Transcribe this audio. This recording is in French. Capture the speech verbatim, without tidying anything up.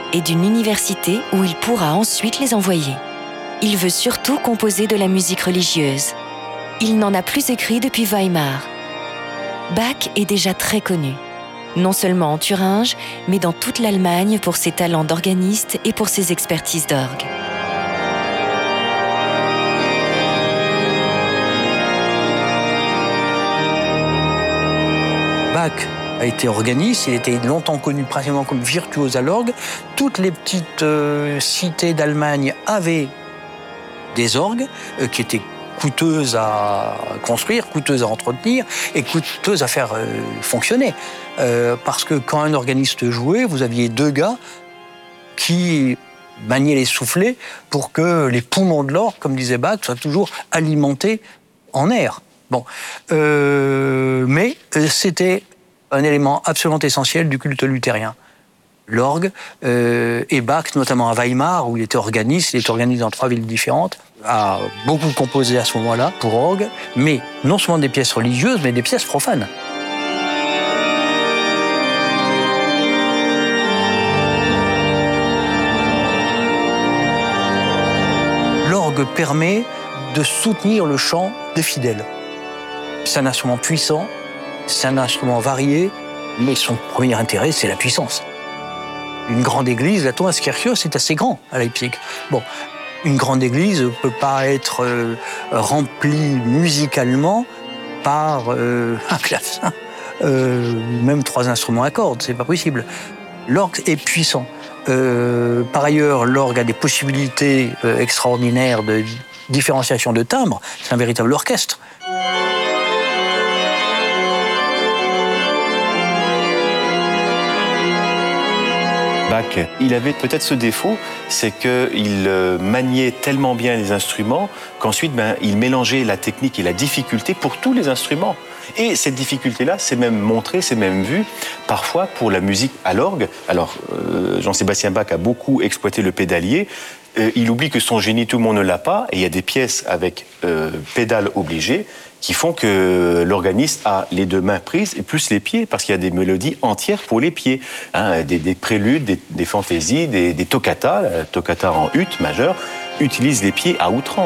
et d'une université où il pourra ensuite les envoyer. Il veut surtout composer de la musique religieuse. Il n'en a plus écrit depuis Weimar. Bach est déjà très connu, non seulement en Thuringe, mais dans toute l'Allemagne pour ses talents d'organiste et pour ses expertises d'orgue. Bach a été organiste, il était longtemps connu principalement comme virtuose à l'orgue. Toutes les petites euh, cités d'Allemagne avaient des orgues euh, qui étaient coûteuses à construire, coûteuses à entretenir et coûteuses à faire euh, fonctionner. Euh, parce que quand un organiste jouait, vous aviez deux gars qui maniaient les soufflets pour que les poumons de l'orgue, comme disait Bach, soient toujours alimentés en air. Bon, euh, mais euh, c'était un élément absolument essentiel du culte luthérien. L'orgue, euh, et Bach, notamment à Weimar, où il était organiste, il était organiste dans trois villes différentes, a beaucoup composé à ce moment-là pour orgue, mais non seulement des pièces religieuses, mais des pièces profanes. L'orgue permet de soutenir le chant des fidèles. C'est un instrument puissant, c'est un instrument varié, mais son premier intérêt, c'est la puissance. Une grande église, la Thomaskirche, c'est assez grand à Leipzig. Bon, une grande église ne peut pas être euh, remplie musicalement par euh, un clavecin, euh, même trois instruments à cordes, c'est pas possible. L'orgue est puissant. Euh, par ailleurs, l'orgue a des possibilités euh, extraordinaires de différenciation de timbre. C'est un véritable orchestre. Bach, il avait peut-être ce défaut, c'est qu'il maniait tellement bien les instruments qu'ensuite ben, il mélangeait la technique et la difficulté pour tous les instruments. Et cette difficulté-là, c'est même montré, c'est même vu parfois pour la musique à l'orgue. Alors, euh, Jean-Sébastien Bach a beaucoup exploité le pédalier. Euh, il oublie que son génie, tout le monde ne l'a pas. Et il y a des pièces avec euh, pédales obligées qui font que l'organiste a les deux mains prises et plus les pieds, parce qu'il y a des mélodies entières pour les pieds. Hein, des, des préludes, des, des fantaisies, des, des toccatas, la toccata en ut majeur, utilise les pieds à outrance.